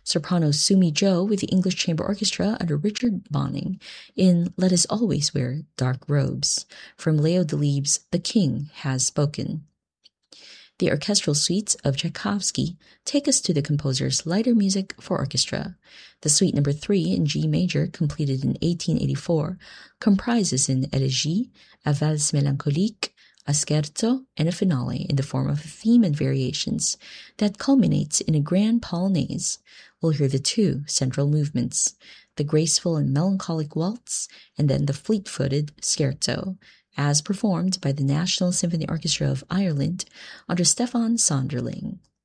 Soprano Sumi Jo with the English Chamber Orchestra under Richard Bonning in Let Us Always Wear Dark Robes from Leo Delibes' The King Has Spoken. The orchestral suites of Tchaikovsky take us to the composer's lighter music for orchestra. The Suite No. 3 in G major, completed in 1884, comprises an elegie, a valse mélancolique, a scherzo, and a finale in the form of a theme and variations that culminates in a grand polonaise. We'll hear the two central movements, the graceful and melancholic waltz, and then the fleet-footed scherzo, as performed by the National Symphony Orchestra of Ireland under Stefan Sonderling.